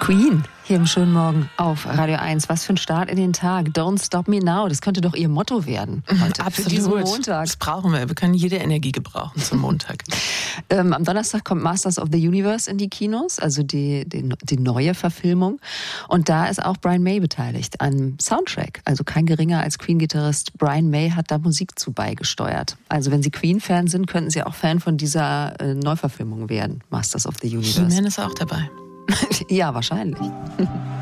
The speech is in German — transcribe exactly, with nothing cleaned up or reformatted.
Queen hier im schönen Morgen auf Radio eins. Was für ein Start in den Tag. Don't stop me now. Das könnte doch Ihr Motto werden heute. Absolut. Für diesen Montag. Das brauchen wir. Wir können jede Energie gebrauchen zum Montag. ähm, am Donnerstag kommt Masters of the Universe in die Kinos, also die, die, die neue Verfilmung. Und da ist auch Brian May beteiligt am Soundtrack. Also kein geringer als Queen-Gitarrist Brian May hat da Musik zu beigesteuert. Also wenn Sie Queen-Fan sind, könnten Sie auch Fan von dieser äh, Neuverfilmung werden. Masters of the Universe. He-Man ist auch dabei. Ja, wahrscheinlich.